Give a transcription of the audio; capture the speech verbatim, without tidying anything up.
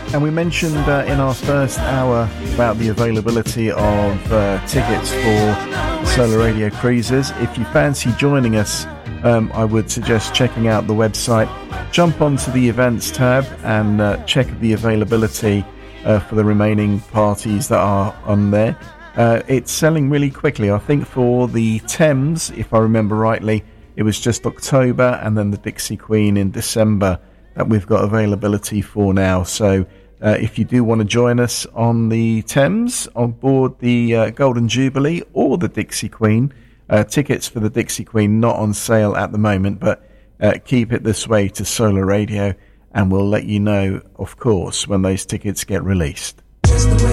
And we mentioned uh, in our first hour about the availability of uh, tickets for Solar Radio Cruises. If you fancy joining us, um, I would suggest checking out the website. Jump onto the events tab and uh, check the availability uh, for the remaining parties that are on there. Uh, it's selling really quickly. I think for the Thames, if I remember rightly, it was just October, and then the Dixie Queen in December that we've got availability for now. So uh, if you do want to join us on the Thames, on board the uh, Golden Jubilee or the Dixie Queen, uh, tickets for the Dixie Queen not on sale at the moment, but uh, keep it this way to Solar Radio, and we'll let you know, of course, when those tickets get released.